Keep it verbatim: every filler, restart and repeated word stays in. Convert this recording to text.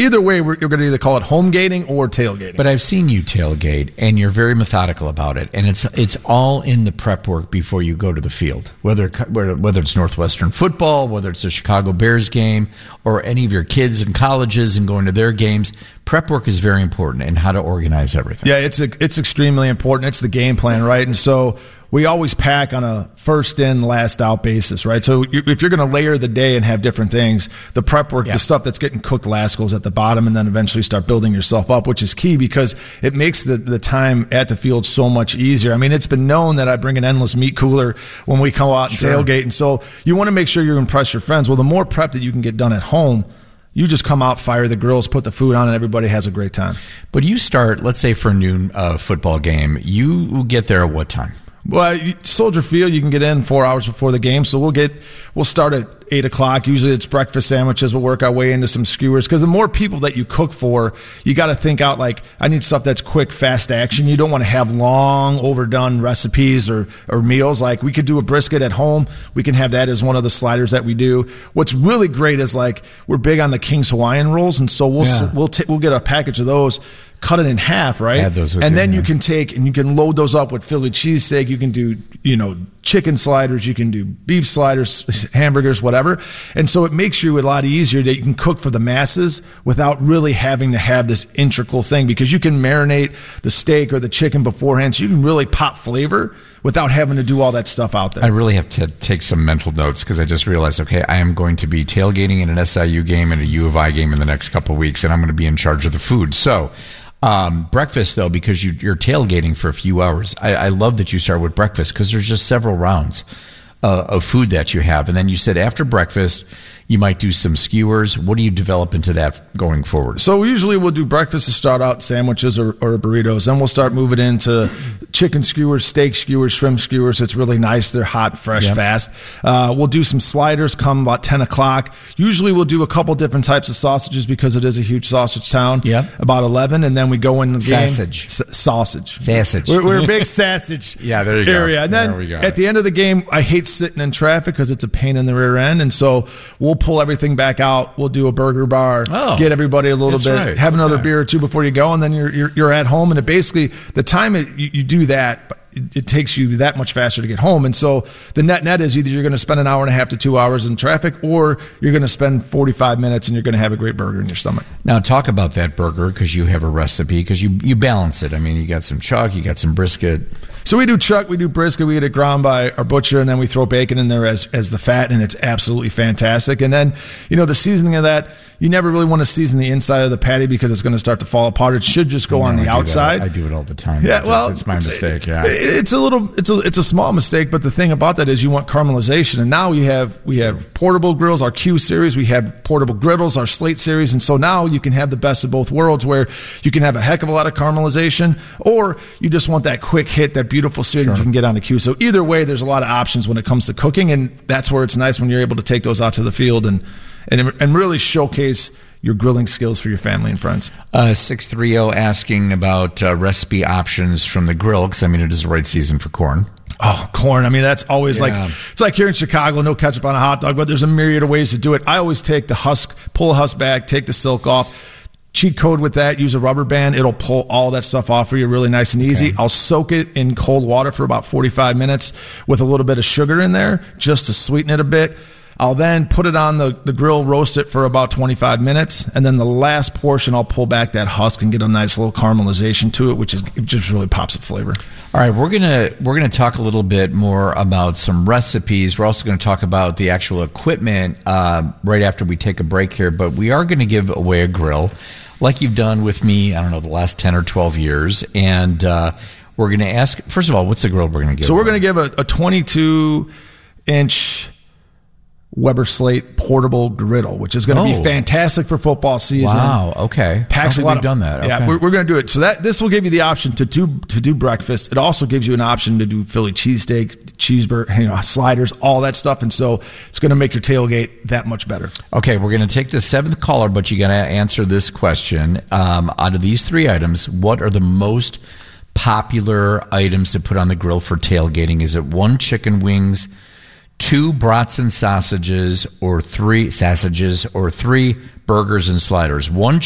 either way, we're, you're going to either call it home gating or tailgating. But I've seen you tailgate, and you're very methodical about it, and it's it's all in the prep work before you go to the field. Whether whether it's Northwestern football, whether it's a Chicago Bears game, or any of your kids in colleges and going to their games, prep work is very important in how to organize everything. Yeah, it's a, it's extremely important. It's the game plan, right? And so we always pack on a first in, last out basis, right? So if you're going to layer the day and have different things, the prep work, yeah. the stuff that's getting cooked last goes at the bottom, and then eventually start building yourself up, which is key because it makes the, the time at the field so much easier. I mean, it's been known that I bring an endless meat cooler when we come out and sure. tailgate, and so you want to make sure you impress your friends. Well, the more prep that you can get done at home, you just come out, fire the grills, put the food on, and everybody has a great time. But you start, let's say for a noon uh, football game, you get there at what time? Well, Soldier Field, you can get in four hours before the game, so we'll get we'll start at eight o'clock. Usually it's breakfast sandwiches. We'll work our way into some skewers because the more people that you cook for, you got to think out like, I need stuff that's quick, fast action. You don't want to have long, overdone recipes or, or meals. Like we could do a brisket at home. We can have that as one of the sliders that we do. What's really great is like we're big on the King's Hawaiian rolls, and so we'll yeah. we'll t- we'll get a package of those. Cut it in half, right? Add those with and you, then yeah. you can take and you can load those up with Philly cheesesteak. You can do, you know, chicken sliders. You can do beef sliders, hamburgers, whatever. And so it makes you a lot easier that you can cook for the masses without really having to have this integral thing because you can marinate the steak or the chicken beforehand. So you can really pop flavor without having to do all that stuff out there. I really have to take some mental notes because I just realized, okay, I am going to be tailgating in an S I U game and a U of I game in the next couple of weeks, and I'm going to be in charge of the food. So um, breakfast, though, because you, you're tailgating for a few hours, I, I love that you start with breakfast because there's just several rounds uh, of food that you have. And then you said after breakfast, you might do some skewers. What do you develop into that going forward? So usually we'll do breakfast to start out, sandwiches or, or burritos. Then we'll start moving into chicken skewers, steak skewers, shrimp skewers. It's really nice. They're hot, fresh, yep. fast. Uh, we'll do some sliders come about ten o'clock. Usually we'll do a couple different types of sausages because it is a huge sausage town. Yep. About eleven, and then we go in the game. Sausage. S- sausage. Sausage. We're, we're a big sausage yeah, there you area. go. And then there we go. At the end of the game, I hate sitting in traffic because it's a pain in the rear end. And so we'll pull everything back out. We'll do a burger bar, oh, get everybody a little bit, right. have another okay. beer or two before you go, and then you're you're, you're at home. And it basically, the time it, you, you do that, it, it takes you that much faster to get home. And so the net net is either you're going to spend an hour and a half to two hours in traffic, or you're going to spend forty-five minutes and you're going to have a great burger in your stomach. Now talk about that burger because you have a recipe because you, you balance it. I mean, you got some chuck, you got some brisket. So we do chuck, we do brisket, we get it ground by our butcher, and then we throw bacon in there as as the fat, and it's absolutely fantastic. And then, you know, the seasoning of that, you never really want to season the inside of the patty because it's going to start to fall apart. It should just go I on the do outside. That. I do it all the time. Yeah, well, it's my it's, mistake. Yeah, it's a little, it's a, it's a small mistake, but the thing about that is you want caramelization, and now we have we have portable grills, our Q series, we have portable griddles, our Slate series, and so now you can have the best of both worlds, where you can have a heck of a lot of caramelization, or you just want that quick hit, that beautiful sear sure. that you can get on a Q. So either way, there's a lot of options when it comes to cooking, and that's where it's nice when you're able to take those out to the field and and and really showcase your grilling skills for your family and friends. Uh, six three zero asking about uh, recipe options from the grill, because I mean it is the right season for corn. Oh, corn. I mean, that's always yeah. like, it's like here in Chicago, no ketchup on a hot dog, but there's a myriad of ways to do it. I always take the husk, pull a husk back, take the silk off, cheat code with that, use a rubber band. It'll pull all that stuff off for you really nice and easy. Okay. I'll soak it in cold water for about forty-five minutes with a little bit of sugar in there just to sweeten it a bit. I'll then put it on the, the grill, roast it for about twenty-five minutes, and then the last portion I'll pull back that husk and get a nice little caramelization to it, which is it just really pops the flavor. All right, we're gonna we're gonna talk a little bit more about some recipes. We're also going to talk about the actual equipment uh, right after we take a break here, but we are going to give away a grill, like you've done with me. I don't know, the last ten or twelve years, and uh, we're going to ask. First of all, what's the grill we're going to give? So we're away? going to give a, a twenty-two inch. Weber Slate portable griddle, which is going to oh. be fantastic for football season. Wow, okay. Packs I don't a lot we've of, done that. Okay. Yeah, we're, we're going to do it. So that this will give you the option to do to do breakfast. It also gives you an option to do Philly cheesesteak, cheeseburger, you know, sliders, all that stuff. And so it's going to make your tailgate that much better. Okay, we're going to take the seventh caller, but you got to answer this question. Um, out of these three items, what are the most popular items to put on the grill for tailgating? Is it one, chicken wings, two, brats and sausages, or three sausages, or three, burgers and sliders? One